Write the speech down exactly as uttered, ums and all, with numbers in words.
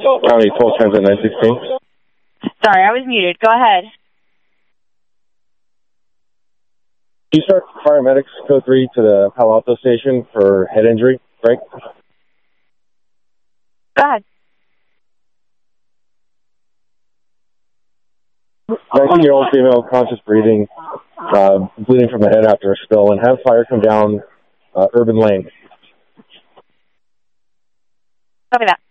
County twelve Transit nine sixteen. Sorry, I was muted. Go ahead. Can you start paramedics code three to the Palo Alto station for head injury, Frank? Go ahead. nineteen-year-old female, conscious breathing, uh, bleeding from the head after a spill, and have fire come down uh, Urban Lane. Copy that.